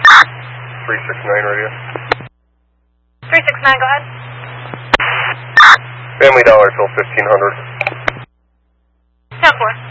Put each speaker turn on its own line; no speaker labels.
369 radio.
369, go ahead.
Family Dollar till 1500.
10-4.